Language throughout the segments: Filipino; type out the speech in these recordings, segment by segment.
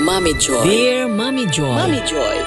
Mommy Joy. Dear Mommy Joy. Mommy Joy.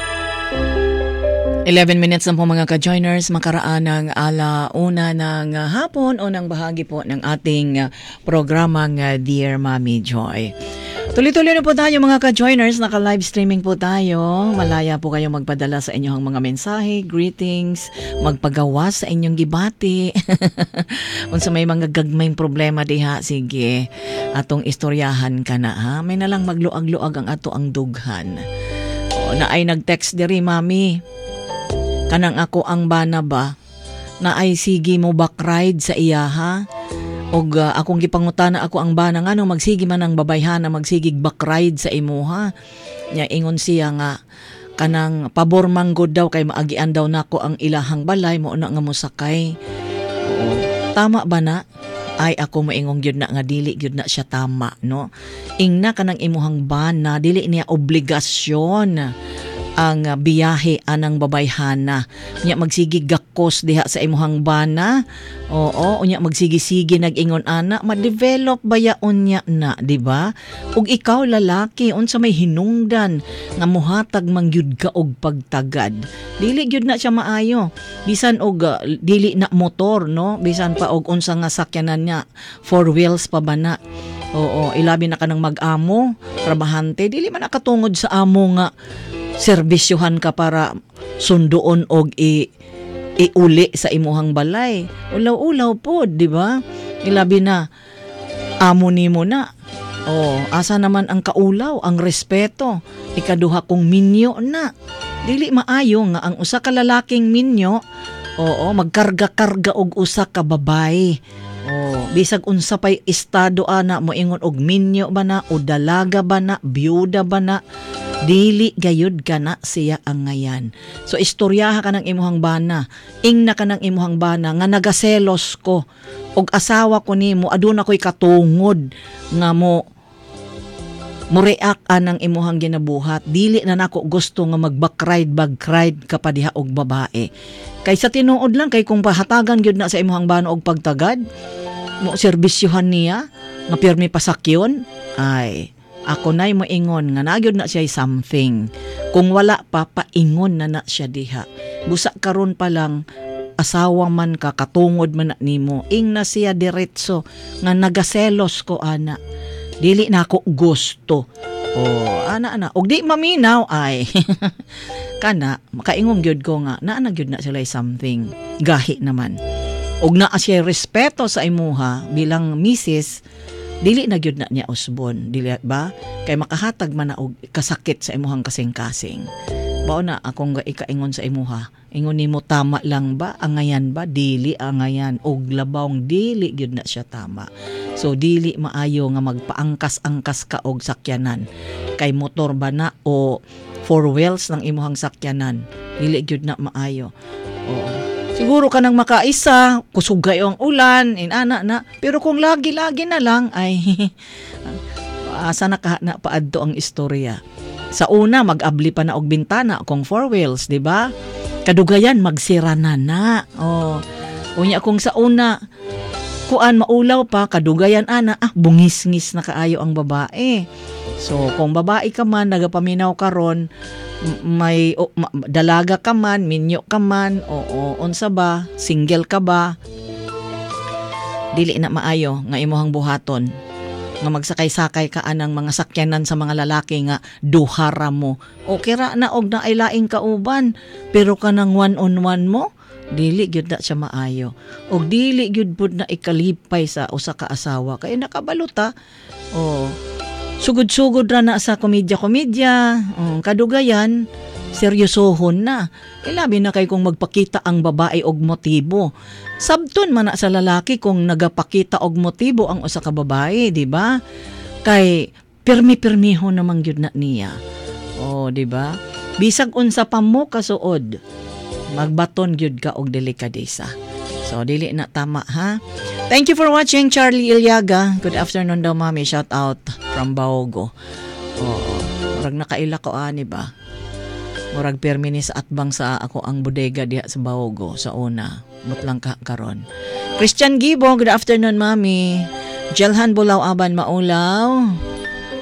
11 minutes na po mga ka-joiners, makaraan ng alauna ng hapon o ng bahagi po ng ating programang Dear Mommy Joy. Tuloy-tuloy na po tayo mga ka-joiners, naka-live streaming po tayo. Malaya po kayo magpadala sa inyong mga mensahe, greetings, magpagawa sa inyong gibati. Kung sa may mga gagmayng problema diha, sige, atong istoryahan ka na ha. May nalang magluag-luag ang ato ang dughan. O, na ay nag-text diri, mami. Kanang ako ang bana ba, na ay sige mo back ride sa iya ha. Og akong gipangutana ako ang bana nga nung magsigi man ang babayhan na magsigig back ride sa imo ha. Nya ingon siya nga kanang pabor manggod daw kay maagian daw nako ang ilahang balay mo na nga mosakay. Oo. Tama ba na? Ay ako moingong gyud na nga dili gyud na siya tama no. Ingna kanang imuhang bana dili niya obligasyon ang biyahe anang babayhana. Unya magsigi gakos diha sa imuhang bana. Oo, unya magsigi-sige nag-ingon ana, ma-develop bayaon niya na, di ba? Ug ikaw lalaki unsa may hinungdan nga mohatag mangyud ka og pagtagad. Dili gyud na siya maayo. Bisan og dili na motor, no? Bisan pa og unsa nga sakyanan niya, four wheels pa ba na? Oo, ilabi na kanang mag-amo, trabahante, dili man nakatungod sa amo nga serbisyohan ka para sunduon og iuli sa imuhang balay. Ulaw-ulaw po, di ba? Ilabi na amo nimo na. Oh, asa naman ang kaulaw, ang respeto. Ikaduha kong minyo na. Dili maayo nga ang usa ka lalaking minyo, oo, magkarga-karga og usa ka babae. Oh, bisag unsa pay estado ana mo ingon og minyo ba na o dalaga ba na, byuda ba na, dili gayud ka na siya ang ngayan. So istoryaha ka ng imuhang bana, ingna ka ng imuhang bana nga nagaselos ko og asawa ko nimo aduna ko'y katungod nga mo react anang imuhang ginabuhat. Dili na nako gusto nga mag-backride ka pa diha og babae. Kay sa tinuod lang kay kung pahatagan gyud na sa imuhang bana og pagtagad, mo serbisyohan niya nga pirmi pasakyon, ay ako na'y moingon nga nagyod na siya something. Kung wala pa, paingon na siya diha. Busa karon pa lang, asawa man ka, katungod man na nimo. Ing na siya diretso nga nagaselos ko ana. Dili na ako gusto. Oh, ana. Og di maminaw ay. Kana, makaingong gyud ko nga, naanagyod na sila something. Gahi naman. Og naa siya respeto sa imuha bilang misis, dili na gyud na niya usbon, dili ba? Kay makahatag man na og kasakit sa imuhang kasing-kasing. Bao na akong ikaingon sa imuha, ingon nimo tama lang ba? Angayan ba? Dili angayan. Og labawng dili gyud na siya tama. So dili maayo nga magpaangkas-angkas ka og sakyanan. Kay motor ba na o four wheels ng imuhang sakyanan, dili gyud na maayo. Oo. Siguro ka nang makaisa, kusugay ang ulan, inana na. Pero kung lagi-lagi na lang, ay asa na paadto ang istorya. Sa una, mag-abli pa na og bintana kung four wheels, di ba? Kadugayan, magsira na. Oh. Unya kung sa una, kuan maulaw pa, kadugayan ana, bungis-ngis na kaayo ang babae. So, kung babae ka man, nagapaminaw ka ron, may dalaga ka man, minyo ka man, o unsa ba, single ka ba, dili na maayo nga imuhang buhaton nga magsakay-sakay ka anang mga sakyanan sa mga lalaki nga duhara mo. O kira na og na ay laing kauban, pero kanang one-on-one mo, dili gyud na siya maayo. Og dili gyud pud na ikalipay sa usa ka asawa kay nakabaluta. O sugod-sugod ra na sa komedya-komedya, kadugayan, seryosohon na. Ilabi na kay kung magpakita ang babae og motibo. Sabton man na sa lalaki kung nagapakita og motibo ang usa ka babae, di ba? Kay pirmi-pirmiho namang gyud na niya. Oh, di ba? Bisag unsa pa mo kasuod, magbaton gyud ka og delikadesa. So dili na tama ha. Thank you for watching, Charlie Ilyaga. Good afternoon daw, mami. Shout out from Baogo. Oo. Murag nakaila ko ani ba? Murag perminis at bang sa ako ang bodega diha sa Baogo sa una. Mutlang ka karon. Christian Gibo, good afternoon, mami. Jelhan Bulaw Aban Maulaw.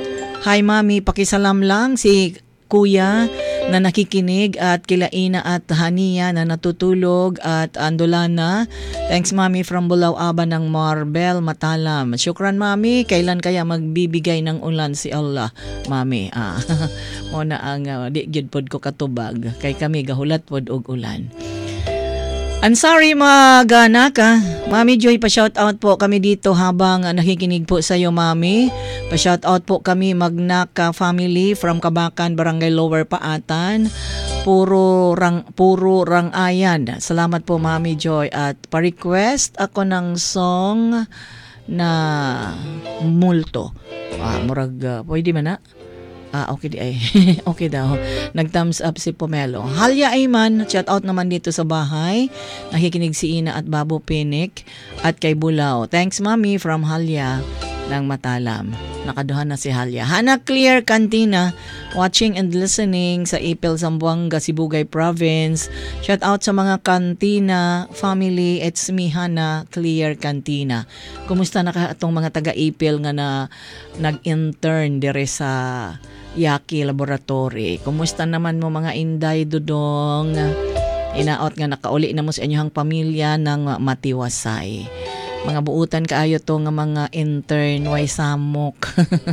Hi Mami, pakisalam lang si Kuya na nakikinig at kila Ina at Hania na natutulog at Andolana. Thanks Mami from Bulao-Aba ng Marbel, Matalam. Syukran Mami, kailan kaya magbibigay ng ulan si Allah? Mami, mo na ang di gyud pod ko katubag kay kami gahulat pod og ulan. I'm sorry magana ka. Mami Joy, pa-shoutout po kami dito habang nakikinig po sa iyo, Mami. Pa-shoutout po kami Magnaka family from Kabakan, Barangay Lower Paatan. Puro rangayan. Salamat po, Mami Joy. At pa-request ako ng song na Multo. Pwede ba na? Okay di ay. Okay daw. Nag-thumbs up si Pomelo. Halya Ayman, shout out naman dito sa bahay. Nakikinig si Ina at Babo Pinik at kay Bulao. Thanks Mami from Halya ng Matalam. Nakaduhan na si Halya. Hana Clear Cantina, watching and listening sa Ipil, Zamboanga, Sibugay Province. Shout out sa mga Cantina family. It's me, Hana Clear Cantina. Kumusta na ka itong mga taga-Ipil nga na nag-intern dire sa Yaki Laboratory? Kumusta naman mo mga Inday Dudong? Inaot nga nakauli na mo sa inyong pamilya ng matiwasay. Mga buutan kaayo to nga mga intern way samok.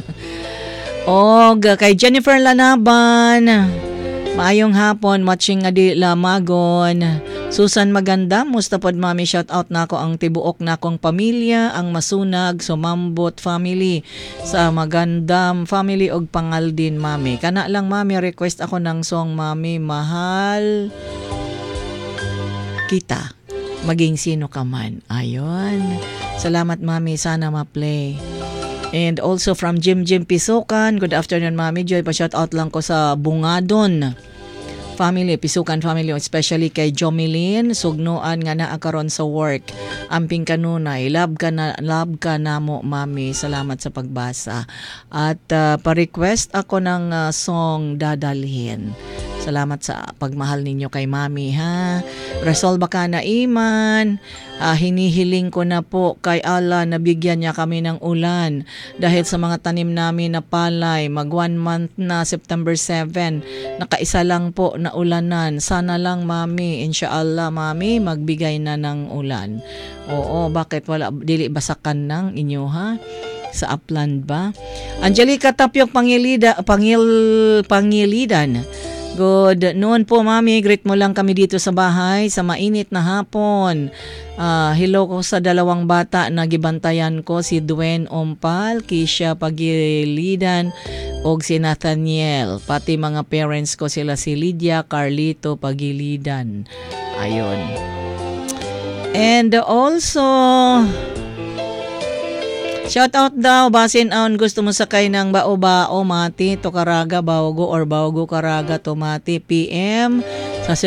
Og kay Jennifer Lanaban, maayong hapon, watching nga di lamagon. Susan Maganda, musta pod Mami, shout out nako ang tibuok nakong pamilya, ang Masunag, Sumambot family, sa Magandam family og Pangaldin Mami. Kana lang Mami, request ako ng song Mami, Mahal Kita. Maging sino ka man. Ayon. Salamat Mami, sana ma-play. And also from Jim Pisukan, good afternoon Mami Joy, pa-shout out lang ko sa Bungadon family, Pisukan family, especially kay Jomilin, sugnoan nga naa karon sa work. Amping kanunay, love ka na mo Mami. Salamat sa pagbasa. At pa-request ako ng song Dadalhin. Salamat sa pagmahal ninyo kay Mami, ha. Resolve ka na Iman. Hinihiling ko na po kay Allah na bigyan niya kami ng ulan dahil sa mga tanim namin na palay. Mag 1 month na, September 7. Nakaisa lang po na ulanan. Sana lang Mami, inshallah Mami, magbigay na ng ulan. Oo, bakit wala dili basakan ng inyo, ha? Sa upland ba? Angelica Tapyok Pangilidan. Good noon po Mami, greet mo lang kami dito sa bahay sa mainit na hapon. Hello ko sa dalawang bata na gibantayan ko, si Duen Ompal, Kisha Pagilidan og si Nathaniel. Pati mga parents ko sila si Lydia, Carlito Pagilidan. Ayon. And also shout out daw, basin aon gusto mo sakay ng bao-bao Mati to Caraga Baugo or Baugo Caraga to Mati, PM sa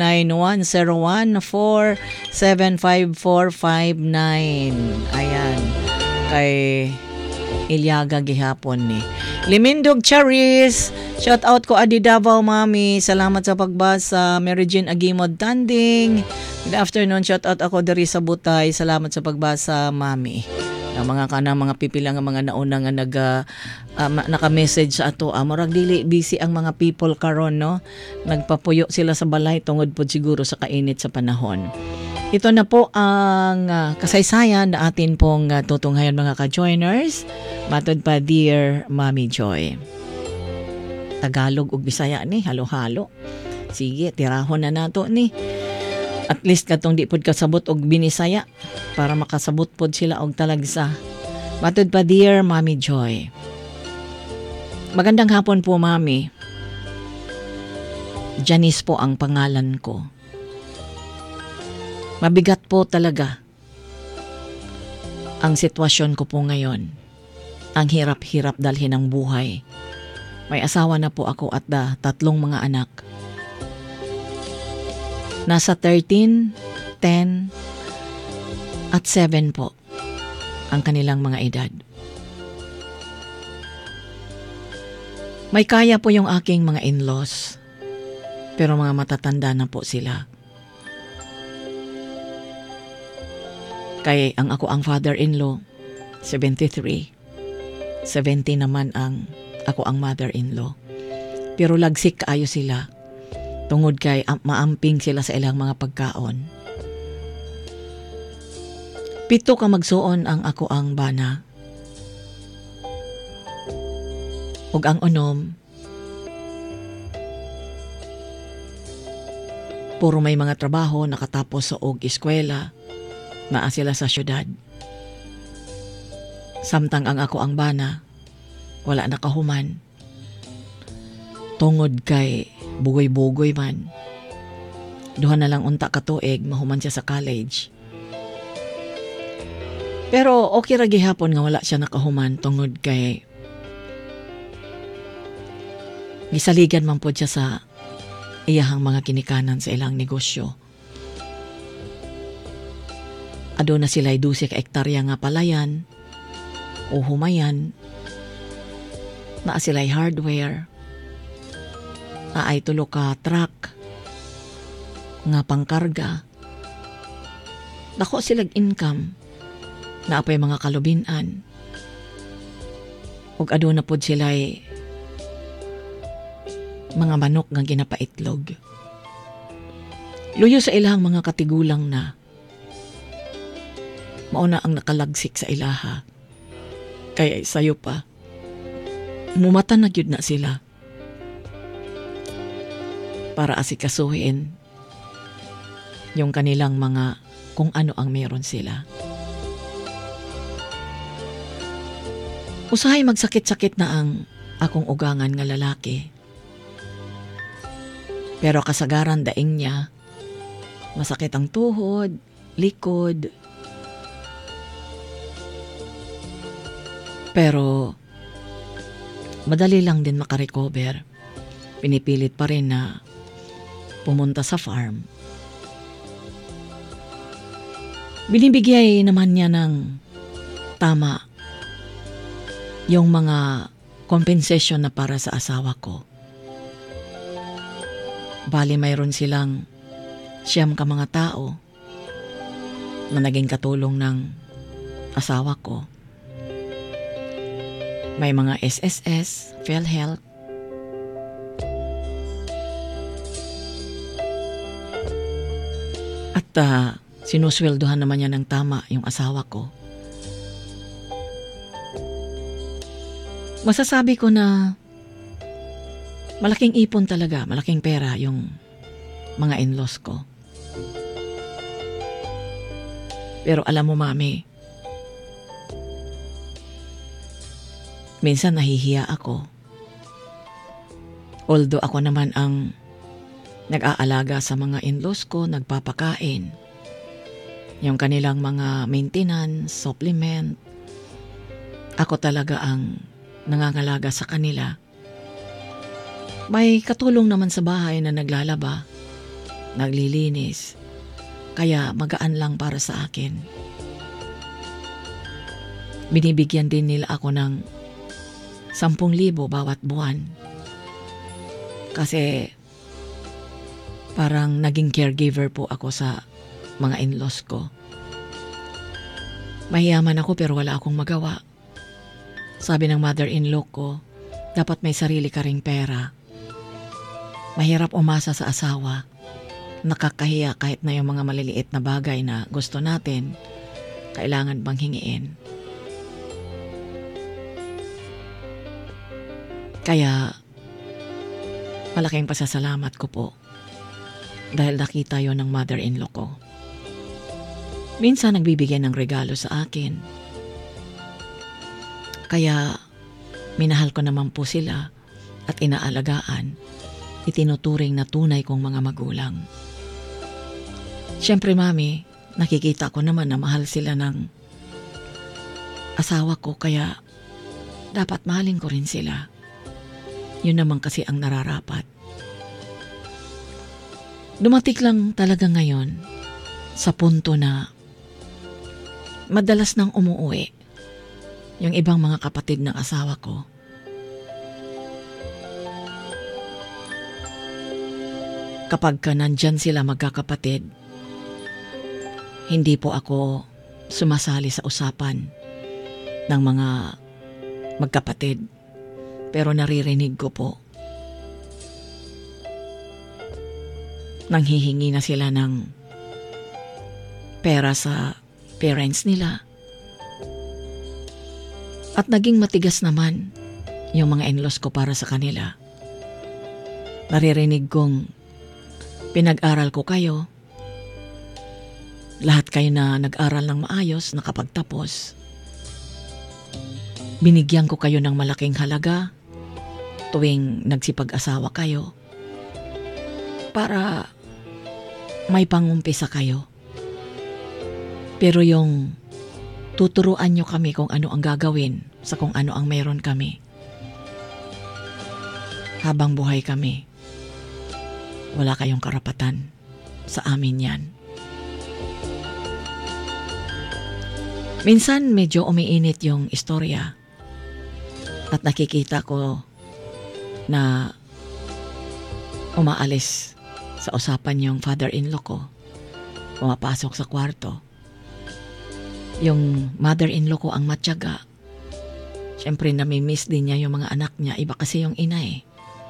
091014754559. Ayan, kay Ilyaga gihapon ni Limindog Charis. Shout out ko Adi Davao Mami, salamat sa pagbasa. Mary Jean Agimod Tanding, good afternoon, shout out ako diri sa Butay, salamat sa pagbasa Mami. Ang mga mga pipila nga mga nauna nga naka-message sa ato, murag dili busy ang mga people karon, no? Nagpapuyo sila sa balay tungod po siguro sa kainit sa panahon. Ito na po ang kasaysayan na atin pong tutunghayan mga ka-joiners. Matod pa Dear Mami Joy. Tagalog ug Bisaya ni, halo-halo. Sige, tirahon na nato ni. At least katong di pod kasabot og Binisaya para makasabot pod sila og talagsa. Matod pa Dear Mami Joy. Magandang hapon po Mami. Janice po ang pangalan ko. Mabigat po talaga ang sitwasyon ko po ngayon. Ang hirap-hirap dalhin ng buhay. May asawa na po ako at 3 mga anak. Nasa 13, 10, at 7 po ang kanilang mga edad. May kaya po yung aking mga in-laws, pero mga matatanda na po sila. Kaya ang father-in-law, 73. 70 naman ang ako ang mother-in-law. Pero lagsik kaayo sila. Tungod kay maamping sila sa ilang mga pagkaon. 7 ka magsuon ang ako ang bana. Ug ang unom, puro may mga trabaho, nakatapos sa og eskwela, naa sila sa syudad. Samtang ang ako ang bana, wala nakahuman. Tungod kay bugoy-bugoy man. Duha na lang unta ka tuig, mahuman siya sa college. Pero okay ra gihapon nga wala siya nakahuman tungod kay gisaligan man pod siya sa iyahang mga kinikanan sa ilang negosyo. Aduna sila'y 12 ka hektarya nga palayan o humayan. Naa sila'y hardware. Naay 3 ka truck nga pangkarga. Dako silang income. Naapay mga kalubinan. Ug aduna pod sila'y mga manok nga ginapaitlog. Luyo sa ilahang mga katigulang na mauna ang nakalagsik sa ilaha. Kaya sayo pa, mumatan na gyud na sila para asikasuhin yung kanilang mga kung ano ang meron sila. Usahay magsakit-sakit na ang akong ugangan nga lalaki. Pero kasagaran daing niya, masakit ang tuhod, likod. Pero madali lang din makarecover. Pinipilit pa rin na pumunta sa farm. Binibigay naman niya ng tama yung mga compensation na para sa asawa ko. Bali mayroon silang 9 ka mga tao na naging katulong ng asawa ko. May mga SSS, PhilHealth, at sinusweldohan naman niya ng tama yung asawa ko. Masasabi ko na malaking ipon talaga, malaking pera yung mga in-laws ko. Pero alam mo, Mami, minsan nahihiya ako. Although ako naman ang nag-aalaga sa mga in-laws ko, nagpapakain. Yung kanilang mga maintenance, supplement. Ako talaga ang nangangalaga sa kanila. May katulong naman sa bahay na naglalaba, naglilinis, kaya magaan lang para sa akin. Binibigyan din nila ako ng 10,000 bawat buwan. Kasi parang naging caregiver po ako sa mga in-laws ko. Mahiyaman ako pero wala akong magawa. Sabi ng mother-in-law ko, dapat may sarili ka ring pera. Mahirap umasa sa asawa. Nakakahiya kahit na yung mga maliliit na bagay na gusto natin, kailangan bang hingiin. Kaya, malaking pasasalamat ko po dahil nakita yon ng mother-in-law ko. Minsan nagbibigay ng regalo sa akin. Kaya, minahal ko naman po sila at inaalagaan, itinuturing na tunay kong mga magulang. Siyempre, Mami, nakikita ko naman na mahal sila ng asawa ko, kaya dapat mahalin ko rin sila. Yun naman kasi ang nararapat. Dumating lang talaga ngayon sa punto na madalas nang umuwi yung ibang mga kapatid ng asawa ko. Kapag ka nandyan sila magkakapatid, hindi po ako sumasali sa usapan ng mga magkapatid. Pero naririnig ko po, nanghihingi na sila ng pera sa parents nila. At naging matigas naman yung mga in-laws ko para sa kanila. Naririnig kong pinag-aral ko kayo. Lahat kayo na nag-aral ng maayos, nakapagtapos. Binigyan ko kayo ng malaking halaga tuwing nagsipag-asawa kayo para may pangumpisa kayo. Pero yung tuturuan nyo kami kung ano ang gagawin sa kung ano ang meron kami. Habang buhay kami, wala kayong karapatan sa amin yan. Minsan medyo umiinit yung istorya at nakikita ko na umaalis sa usapan yung father-in-law ko. Pumapasok sa kwarto. Yung mother-in-law ko ang matyaga. Siyempre nami-miss din niya yung mga anak niya. Iba kasi yung ina eh.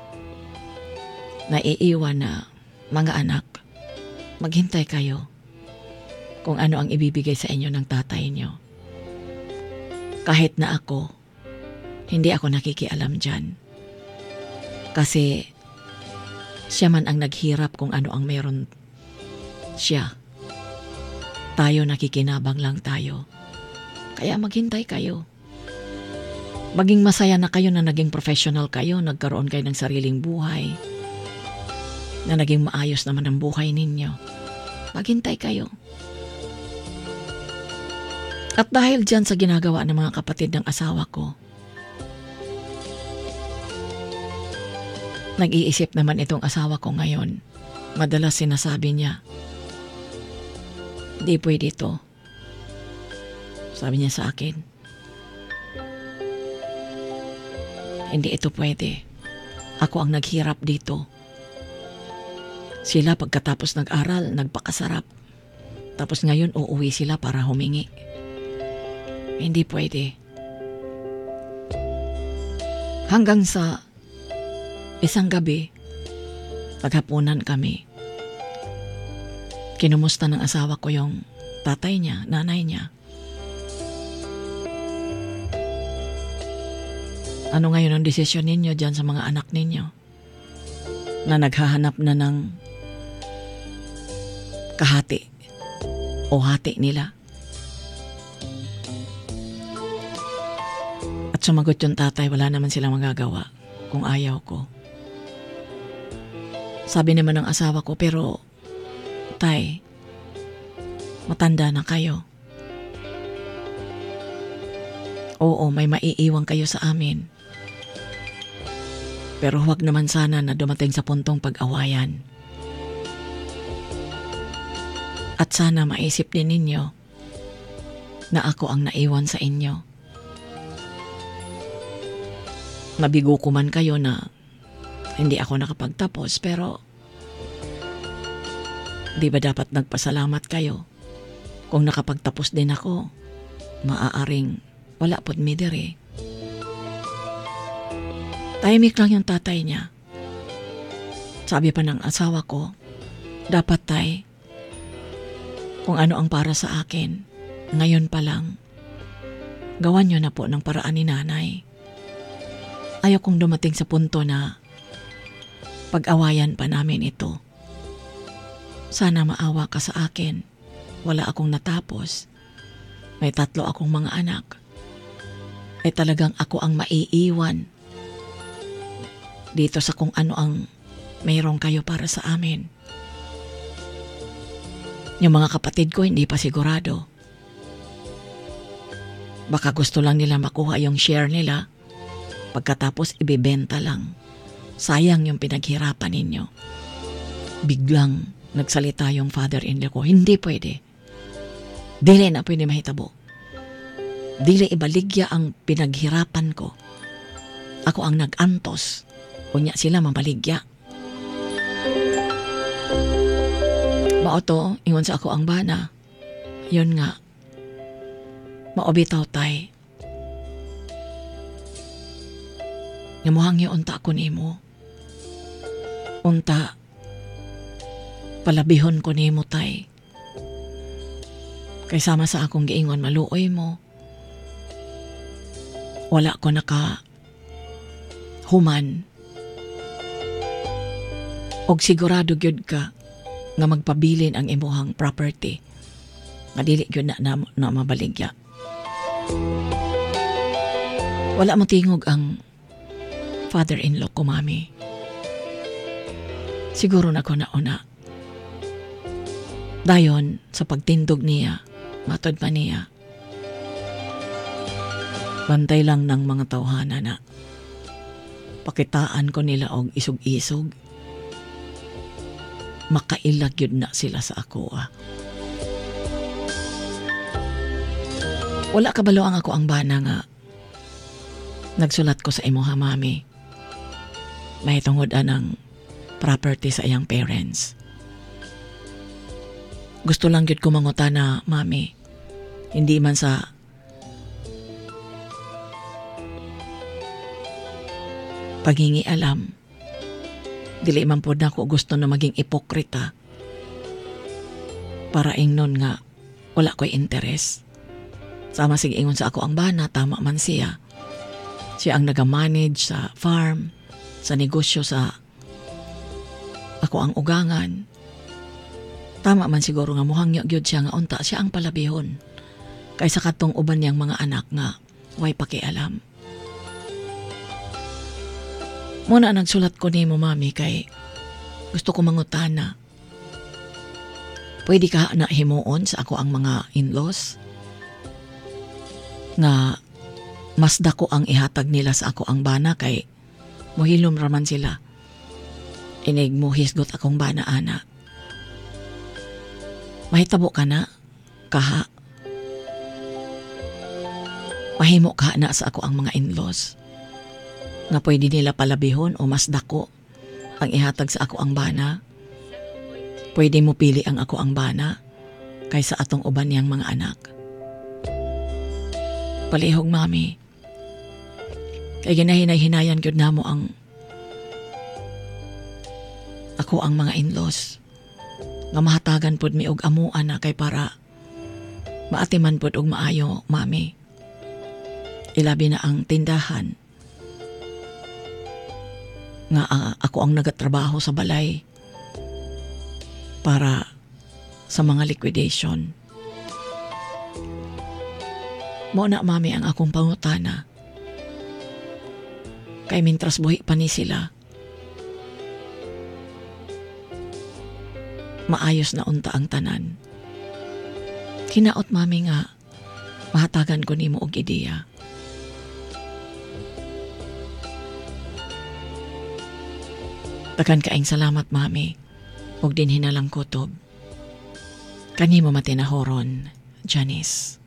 Naiiwan na, mga anak, maghintay kayo kung ano ang ibibigay sa inyo ng tatay niyo. Kahit na ako, hindi ako nakikialam dyan. Kasi siya man ang naghirap kung ano ang meron siya. Tayo nakikinabang lang tayo. Kaya maghintay kayo. Maging masaya na kayo na naging professional kayo, nagkaroon kayo ng sariling buhay, na naging maayos naman ang buhay ninyo. Maghintay kayo. At dahil dyan sa ginagawa ng mga kapatid ng asawa ko, nag-iisip naman itong asawa ko ngayon. Madalas sinasabi niya, "Di pwede ito." Sabi niya sa akin, "Hindi ito pwede. Ako ang naghirap dito. Sila pagkatapos nag-aral, nagpakasarap. Tapos ngayon uuwi sila para humingi. Hindi pwede." Hanggang sa isang gabi, paghapunan kami, kinumusta ng asawa ko yung tatay niya, nanay niya. Ano ngayon ang desisyon ninyo dyan sa mga anak ninyo na naghahanap na ng kahati o hati nila? At sumagot yung tatay, wala naman silang magagawa kung ayaw ko. Sabi naman ng asawa ko, pero tay, matanda na kayo. Oo, may maiiwan kayo sa amin. Pero huwag naman sana na dumating sa puntong pag-awayan. At sana maisip din ninyo na ako ang naiwan sa inyo. Nabigo ko man kayo na hindi ako nakapagtapos, pero di ba dapat nagpasalamat kayo? Kung nakapagtapos din ako, maaaring wala pod mi dire. Tahimik lang yung tatay niya. Sabi pa ng asawa ko, dapat tay, kung ano ang para sa akin, ngayon pa lang, gawan nyo na po ng paraan ni nanay. Ayaw kong dumating sa punto na pag-awayan pa namin ito. Sana maawa ka sa akin. Wala akong natapos. May 3 akong mga anak. Ay talagang ako ang maiiwan dito sa kung ano ang mayroong kayo para sa amin. Yung mga kapatid ko hindi pa sigurado. Baka gusto lang nila makuha yung share nila, pagkatapos ibebenta lang. Sayang yung pinaghirapan ninyo. Biglang nagsalita yung father-in-law ko, hindi pwede. Dili na pwede mahitabo. Dili ibaligya ang pinaghirapan ko. Ako ang nag-antos. Kunya sila mabaligya. Maoto, ingon sa ako ang bana. Yun nga. Maobitaw tay. nga mohangyo unta ko nimo. Unta palabihon ko nimo tay. Kay sama sa akong giingon maluoy mo. Wala ko naka human. Og sigurado gyud ka nga magpabilin ang imuhang property. Nga dili gyud na mabaligya. Wala mo tingog ang father-in-law ko, mami. Siguro na ko nauna. Dayon, sa pagtindog niya, matod pa niya. Bantay lang ng mga tawhana na pakitaan ko nila og isog-isog. Makailag yun na sila sa ako. Wala kabalo ang ako ang bana nga nagsulat ko sa imuha, mami. May tungod anang property sa iyang parents. Gusto lang yun ko mangutana, mami. Hindi man sa paghingi alam. Dili man po na ako gusto na maging ipokrita. Para ingnon nga wala ko'y interes. Sama sige ingon sa ako ang bana, tama man siya. Siya ang nagamanage sa farm, sa negosyo sa ako ang ugangan. Tama man siguro nga muhangyo gyud siya nga unta siya ang palabihon. Kaysa katong uban niyang mga anak nga way pakialam. Muna nagsulat ko nimo, mami, kay gusto ko mangutana. Pwede ka na himuon sa ako ang mga in-laws? Nga mas dako ang ihatag nila sa ako ang bana kay muhilom raman sila. Inig mo hisgot akong bana, ana. Mahitabo ka na, kaha. Mahimo ka na sa ako ang mga in-laws. Nga pwede nila palabihon o mas dako ang ihatag sa ako ang bana. Pwede mo pili ang ako ang bana kaysa atong uban niyang mga anak. Palihog, mami. Kay ginahinay-hinayan gyud namo ang ako ang mga in-laws. Nga mahatagan pod mi og amuan na kay para maatiman pod og maayo, mami. Ilabi na ang tindahan. Nga ako ang nagatrabaho sa balay para sa mga liquidation. Mo na, mami, ang akong pangutana. Kay mintras buhi pa ni sila, maayos na unta ang tanan. Kinaot, mami, nga mahatagan ko nimo og ideya. Takan kaing salamat, mami. Ug din hinalang kutob. Kanimo matinahoron, Janice.